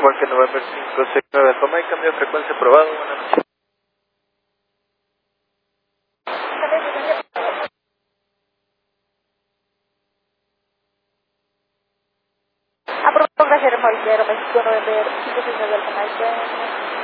Marque November 569 Alfa Mike, cambio de frecuencia aprobado. Buenas noches. Aprobado, gracias, Mauricio, México, November 569 Alfa Mike.